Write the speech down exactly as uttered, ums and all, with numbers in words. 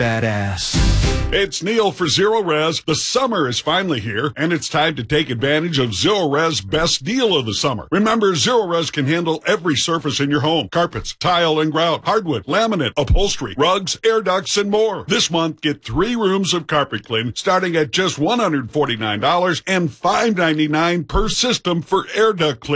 badass. It's Neil for Zero Res. The summer is finally here, and it's time to take advantage of Zero Res' best deal of the summer. Remember, Zero Res can handle every surface in your home. Carpets, tile and grout, hardwood, laminate, upholstery, rugs, air ducts, and more. This month, get three rooms of carpet clean starting at just one hundred forty-nine dollars and five hundred ninety-nine dollars per system for air duct clean.